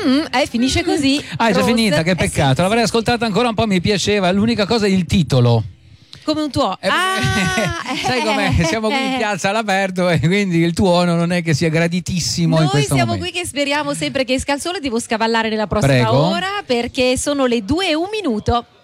Finisce così. È già finita, che peccato. Sì. L'avrei ascoltata ancora un po', mi piaceva. L'unica cosa è il titolo. Come un tuono. Sai com'è? Siamo qui in piazza all'aperto e quindi il tuono non è che sia graditissimo in questo Noi siamo momento. qui che speriamo sempre che esca il sole. Devo scavallare nella prossima Prego. ora perché sono le 2:01.